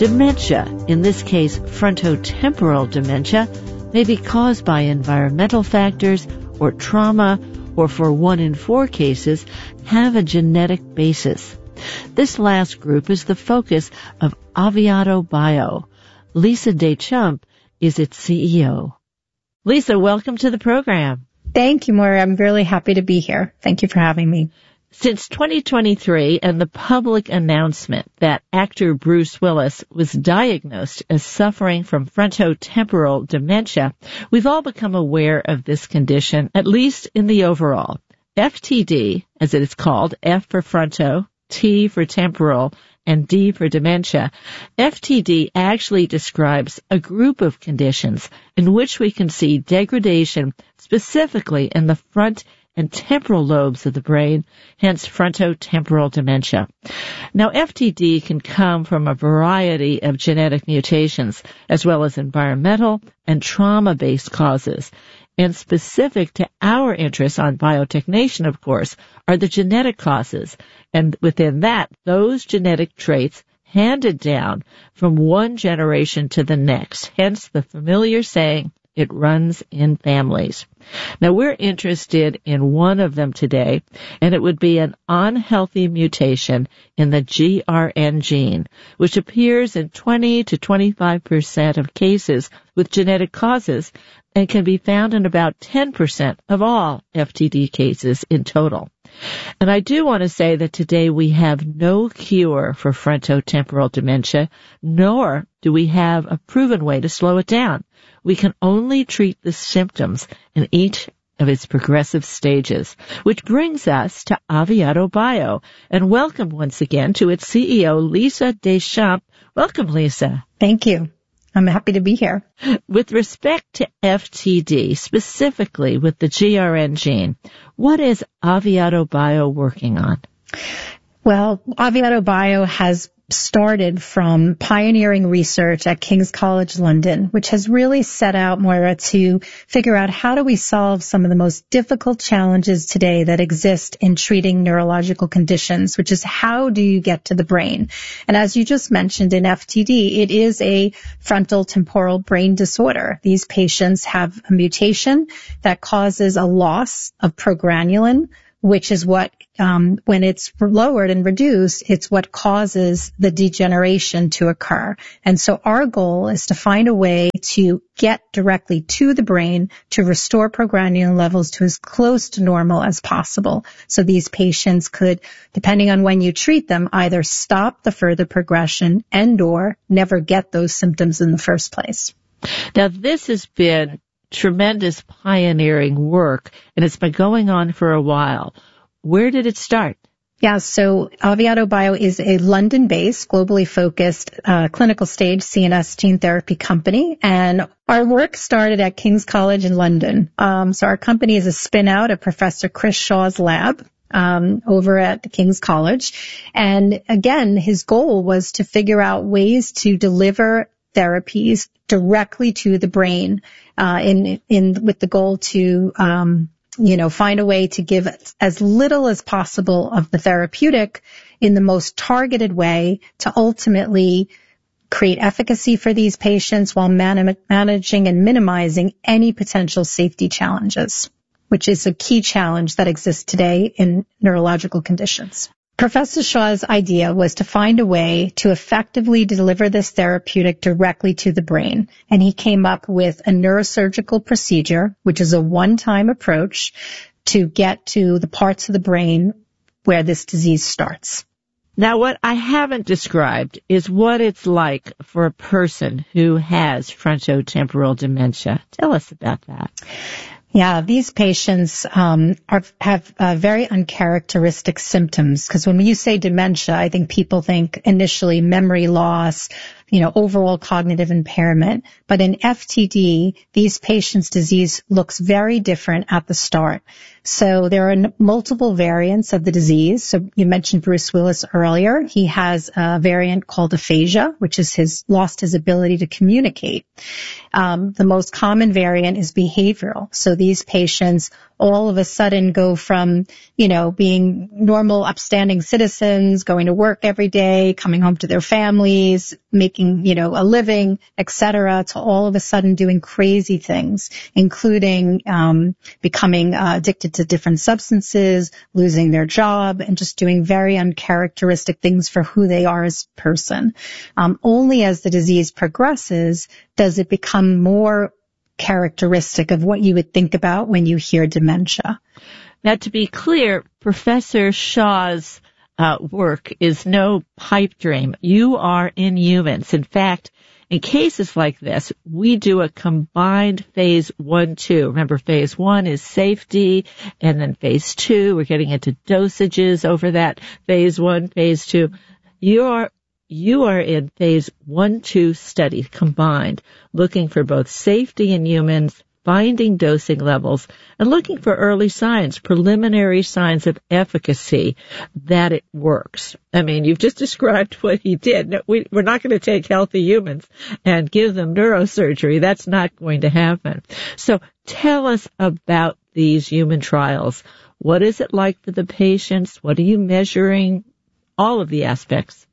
Dementia, in this case frontotemporal dementia, may be caused by environmental factors or trauma, or for 1 in 4 cases, have a genetic basis. This last group is the focus of Aviato Bio. Lisa Deschamps is its CEO. Lisa, welcome to the program. Thank you, Maura. I'm really happy to be here. Thank you for having me. Since 2023 and the public announcement that actor Bruce Willis was diagnosed as suffering from frontotemporal dementia, we've all become aware of this condition, at least in the overall. FTD, as it is called, F for fronto, T for temporal, and D for dementia. FTD actually describes a group of conditions in which we can see degradation specifically in the front and temporal lobes of the brain, hence frontotemporal dementia. Now, FTD can come from a variety of genetic mutations, as well as environmental and trauma-based causes. And specific to our interests on Biotechnation, of course, are the genetic causes. And within that, those genetic traits handed down from one generation to the next. Hence the familiar saying, it runs in families. Now, we're interested in one of them today, and it would be an unhealthy mutation in the GRN gene, which appears in 20 to 25% of cases with genetic causes and can be found in about 10% of all FTD cases in total. And I do want to say that today we have no cure for frontotemporal dementia, nor do we have a proven way to slow it down. We can only treat the symptoms in each of its progressive stages, which brings us to Aviato Bio. And welcome once again to its CEO, Lisa Deschamps. Welcome, Lisa. Thank you. I'm happy to be here. With respect to FTD, specifically with the GRN gene, what is Aviato Bio working on? Well, Aviato Bio has started from pioneering research at King's College London, which has really set out, Moira, to figure out how do we solve some of the most difficult challenges today that exist in treating neurological conditions, which is how do you get to the brain? And as you just mentioned in FTD, it is a frontal temporal brain disorder. These patients have a mutation that causes a loss of progranulin, which is what, when it's lowered and reduced, it's what causes the degeneration to occur. And so our goal is to find a way to get directly to the brain to restore progranulin levels to as close to normal as possible. So these patients could, depending on when you treat them, either stop the further progression and/or never get those symptoms in the first place. Now, this has been tremendous pioneering work, and it's been going on for a while. Where did it start? Yeah, so Aviato Bio is a London-based, globally focused clinical stage CNS gene therapy company, and our work started at King's College in London. So our company is a spin-out of Professor Chris Shaw's lab over at King's College. And again, his goal was to figure out ways to deliver therapies directly to the brain, with the goal to, find a way to give as little as possible of the therapeutic in the most targeted way to ultimately create efficacy for these patients while managing and minimizing any potential safety challenges, which is a key challenge that exists today in neurological conditions. Professor Shaw's idea was to find a way to effectively deliver this therapeutic directly to the brain, and he came up with a neurosurgical procedure, which is a one-time approach to get to the parts of the brain where this disease starts. Now, what I haven't described is what it's like for a person who has frontotemporal dementia. Tell us about that. Yeah, these patients have very uncharacteristic symptoms, because when you say dementia, I think people think initially memory loss, overall cognitive impairment. But in FTD, these patients' disease looks very different at the start. So there are multiple variants of the disease. So you mentioned Bruce Willis earlier. He has a variant called aphasia, which is lost his ability to communicate. The most common variant is behavioral. So these patients all of a sudden go from, being normal, upstanding citizens, going to work every day, coming home to their families, making, a living, etc., to all of a sudden doing crazy things, including becoming addicted to different substances, losing their job, and just doing very uncharacteristic things for who they are as a person. Only as the disease progresses does it become more characteristic of what you would think about when you hear dementia. Now, to be clear, Professor Shaw's work is no pipe dream. You are in humans. In fact, in cases like this, we do a combined phase 1-2. Remember, phase 1 is safety, and then phase 2, we're getting into dosages over that phase 1, phase 2. You are in phase 1-2 study combined, looking for both safety in humans, finding dosing levels, and looking for early signs, preliminary signs of efficacy that it works. I mean, you've just described what he did. No, we're not going to take healthy humans and give them neurosurgery. That's not going to happen. So tell us about these human trials. What is it like for the patients? What are you measuring? All of the aspects.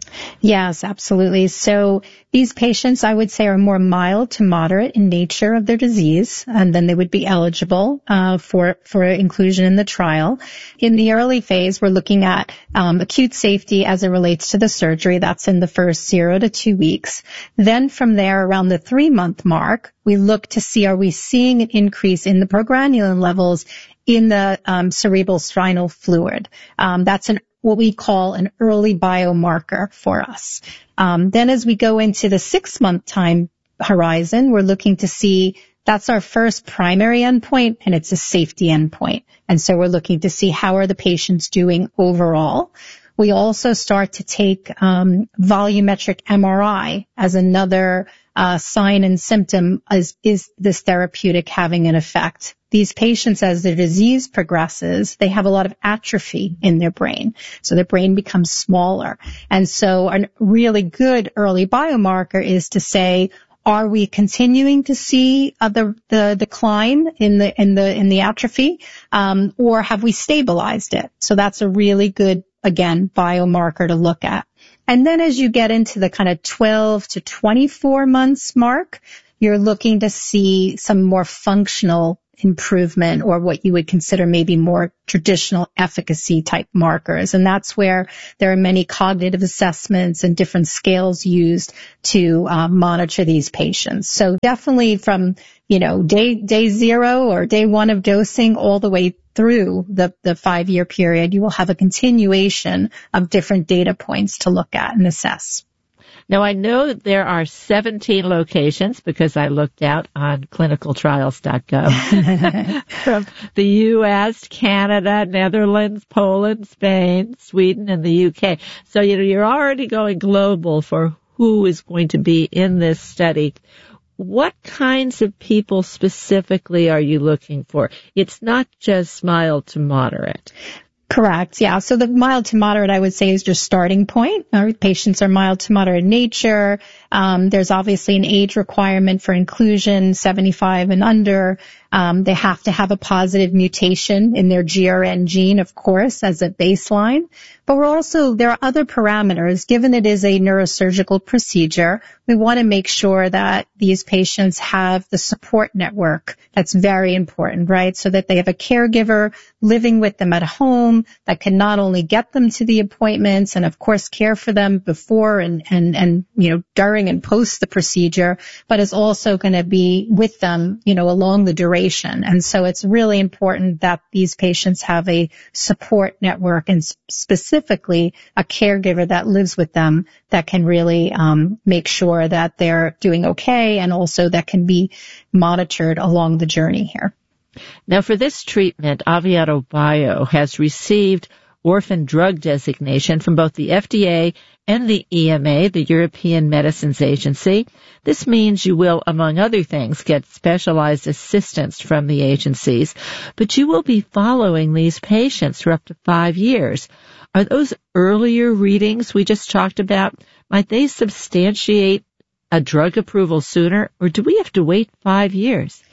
Yes, absolutely. So these patients, I would say, are more mild to moderate in nature of their disease, and then they would be eligible for inclusion in the trial. In the early phase, we're looking at acute safety as it relates to the surgery. That's in the first 0 to 2 weeks. Then from there, around the 3-month mark, we look to see, are we seeing an increase in the progranulin levels in the cerebral spinal fluid? That's what we call an early biomarker for us. Then as we go into the 6-month time horizon, we're looking to see, that's our first primary endpoint, and it's a safety endpoint. And so we're looking to see how are the patients doing overall. We also start to take volumetric MRI as another sign and symptom. Is this therapeutic having an effect? These patients, as their disease progresses, they have a lot of atrophy in their brain. So their brain becomes smaller. And so a really good early biomarker is to say, are we continuing to see the decline in the atrophy, or have we stabilized it? So that's a really good, again, biomarker to look at. And then as you get into the kind of 12 to 24 months mark, you're looking to see some more functional improvement, or what you would consider maybe more traditional efficacy type markers. And that's where there are many cognitive assessments and different scales used to monitor these patients. So definitely from, day 0 or day 1 of dosing all the way through the 5-year period, you will have a continuation of different data points to look at and assess. Now, I know that there are 17 locations because I looked out on clinicaltrials.gov from the U.S., Canada, Netherlands, Poland, Spain, Sweden, and the UK. So, you're already going global for who is going to be in this study. What kinds of people specifically are you looking for? It's not just mild to moderate. Correct. Yeah. So the mild to moderate, I would say, is just starting point. Our patients are mild to moderate in nature. There's obviously an age requirement for inclusion, 75 and under. They have to have a positive mutation in their GRN gene, of course, as a baseline. But there are other parameters. Given it is a neurosurgical procedure, we want to make sure that these patients have the support network. That's very important, right? So that they have a caregiver living with them at home that can not only get them to the appointments and, of course, care for them before and during and post the procedure, but is also going to be with them, along the duration. And so it's really important that these patients have a support network, and specifically a caregiver that lives with them that can really make sure that they're doing okay, and also that can be monitored along the journey here. Now, for this treatment, Aviato Bio has received orphan drug designation from both the FDA and the EMA, the European Medicines Agency. This means you will, among other things, get specialized assistance from the agencies, but you will be following these patients for up to 5 years. Are those earlier readings we just talked about, might they substantiate a drug approval sooner, or do we have to wait 5 years?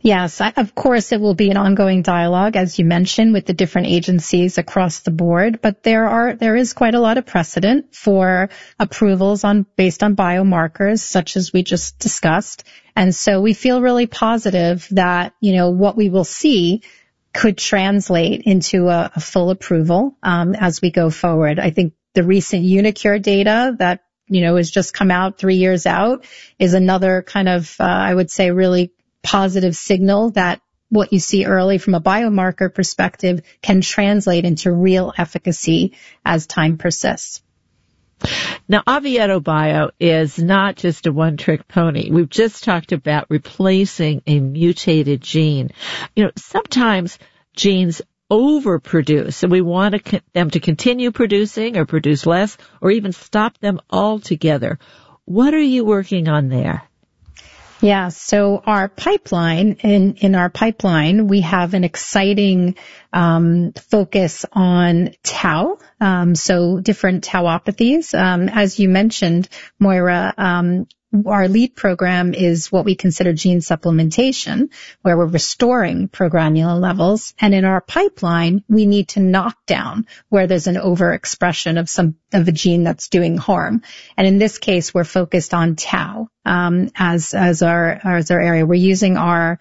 Yes, of course, it will be an ongoing dialogue, as you mentioned, with the different agencies across the board. But there is quite a lot of precedent for approvals based on biomarkers, such as we just discussed. And so we feel really positive that, what we will see could translate into a full approval, as we go forward. I think the recent Unicure data that, has just come out 3 years out is another kind of, I would say, really positive signal that what you see early from a biomarker perspective can translate into real efficacy as time persists. Now, Aviato Bio is not just a one-trick pony. We've just talked about replacing a mutated gene. Sometimes genes overproduce, and we want them to continue producing or produce less or even stop them altogether. What are you working on there? Yeah, so our pipeline, in our pipeline, we have an exciting focus on tau, so different tauopathies. As you mentioned, Moira, our lead program is what we consider gene supplementation, where we're restoring progranulin levels. And in our pipeline, we need to knock down where there's an overexpression of a gene that's doing harm. And in this case, we're focused on tau, as our area. We're using our,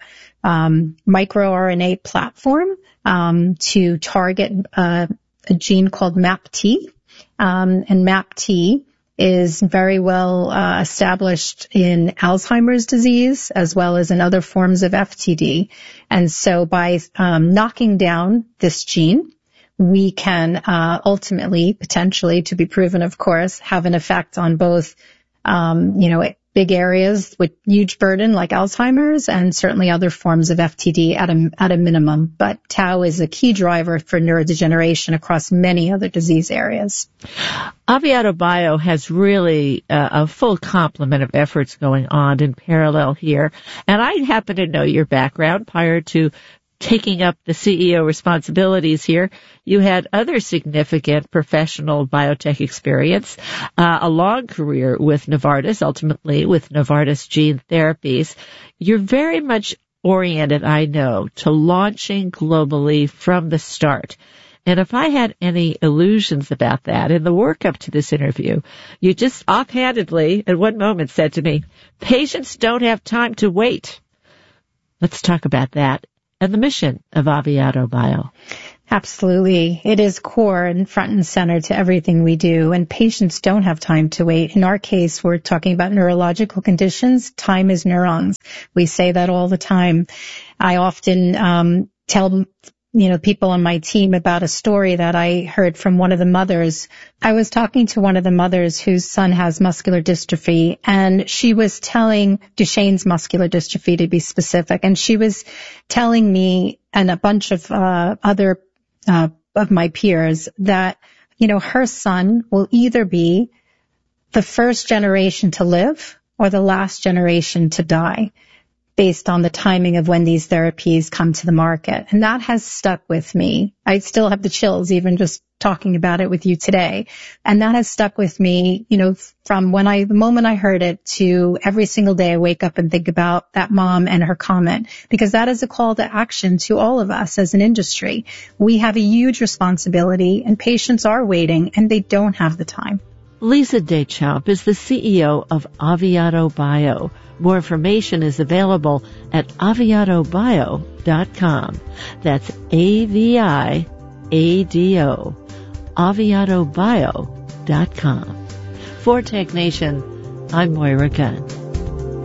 microRNA platform, to target, a gene called MAPT. And MAPT is very well established in Alzheimer's disease as well as in other forms of FTD. And so by knocking down this gene, we can ultimately, potentially, to be proven, of course, have an effect on both, big areas with huge burden like Alzheimer's and certainly other forms of FTD at a minimum. But tau is a key driver for neurodegeneration across many other disease areas. Aviato Bio has really a full complement of efforts going on in parallel here. And I happen to know your background prior to taking up the CEO responsibilities here. You had other significant professional biotech experience, a long career with Novartis, ultimately with Novartis Gene Therapies. You're very much oriented, I know, to launching globally from the start. And if I had any illusions about that in the work up to this interview, you just offhandedly at one moment said to me, patients don't have time to wait. Let's talk about that and the mission of Aviato Bio. Absolutely. It is core and front and center to everything we do, and patients don't have time to wait. In our case, we're talking about neurological conditions. Time is neurons. We say that all the time. I often tell people on my team about a story that I heard from one of the mothers. I was talking to one of the mothers whose son has muscular dystrophy, and she was telling Duchenne's muscular dystrophy, to be specific, and she was telling me and a bunch of other of my peers that, her son will either be the first generation to live or the last generation to die, based on the timing of when these therapies come to the market. And that has stuck with me. I still have the chills even just talking about it with you today. And that has stuck with me, from the moment I heard it to every single day I wake up and think about that mom and her comment, because that is a call to action to all of us as an industry. We have a huge responsibility, and patients are waiting and they don't have the time. Lisa Deschamps is the CEO of Aviato Bio. More information is available at aviatobio.com. That's AVIADO, aviatobio.com. For Tech Nation, I'm Moira Gunn.